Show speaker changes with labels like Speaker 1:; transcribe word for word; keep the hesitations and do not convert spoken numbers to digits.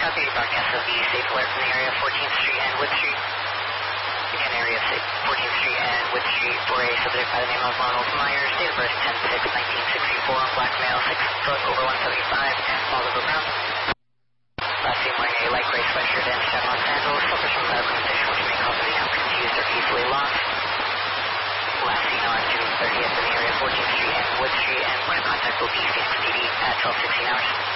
Speaker 1: copy. Broadcast of the safe alert from the area of fourteenth Street and Wood Street. Again, area of fourteenth Street and Wood Street for a subject by the name of Ronald Myers. Date of birth ten six nineteen sixty-four. Black male, six foot, over one seventy-five, all over brown. Last seen wearing a light gray sweatshirt and strap-on sandals. Suffers from medical condition which may cause any now confused or easily lost. Last seen on June thirtieth in the area of fourteenth Street and Wood Street, and point of contact will be Phoenix P D at twelve sixteen hours.